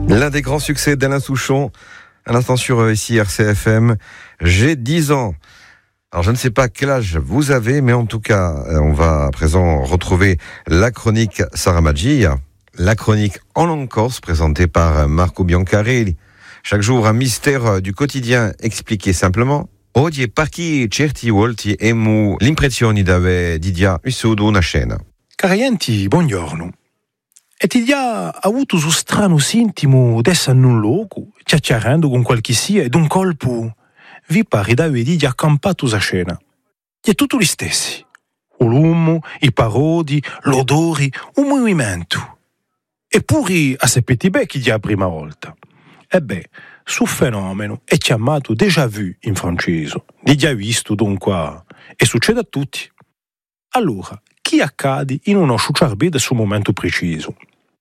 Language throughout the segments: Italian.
L'un des grands succès d'Alain Souchon, à l'instant sur ici RCFM, j'ai 10 ans. Alors je ne sais pas quel âge vous avez, mais en tout cas, on va à présent retrouver la chronique Sarah Maggia, la chronique en langue corse présentée par Marco Biancarelli. Chaque jour, un mystère du quotidien expliqué simplement. Oggi perché certi volti emu l'impressione di dia vissuto una scena. Cari buongiorno. E ti ha avuto su strano sintimo d'essere in un luogo, chiacchierando con qualche sia, ed un colpo vi pare da vedi di accampato sulla scena. E tutto gli stessi. L'uomo, i parodi, l'odori, un movimento. Eppure a sapete bene chi di la prima volta. E beh, su fenomeno è chiamato déjà vu in francese. Di già visto dunque, e succede a tutti. Allora, chi accade in uno sciuciarbede sul momento preciso?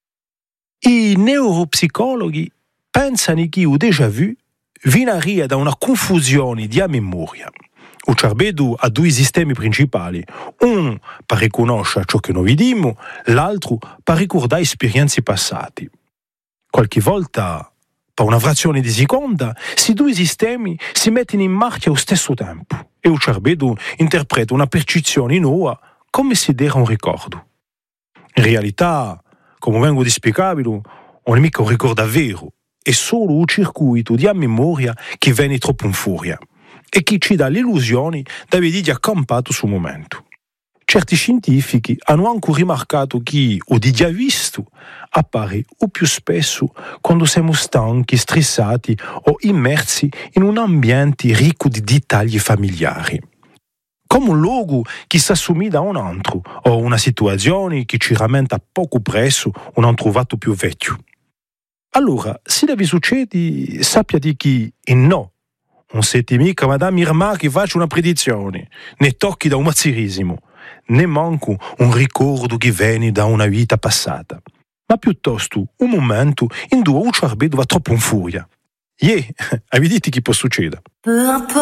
I neuropsicologi pensano che il déjà vu viene da una confusione di memoria. Il cervello ha due sistemi principali, uno per riconoscere ciò che noi vediamo, l'altro per ricordare esperienze passate. Qualche volta, per una frazione di seconda, questi due sistemi si mettono in marcia allo stesso tempo e il cervello interpreta una percezione nuova come se era un ricordo. In realtà, come vengo di spiegarlo, non è mica un ricordo vero, è solo un circuito di memoria che viene troppo in furia e che ci dà l'illusione di aver accampato sul momento. Certi scientifici hanno anche rimarcato che o di già visto appare o più spesso quando siamo stanchi, stressati o immersi in un ambiente ricco di dettagli familiari. Come un luogo che si assomiglia a un altro o una situazione che ci rammenta poco presso un antrovato più vecchio. Allora, se vi succede, sappiate che no, non siete mica Madame Irma che faccia una predizione, né tocchi da un mazzirisimo, né manco un ricordo che viene da una vita passata, ma piuttosto un momento in cui il cervello va troppo in furia. Avete che può succedere?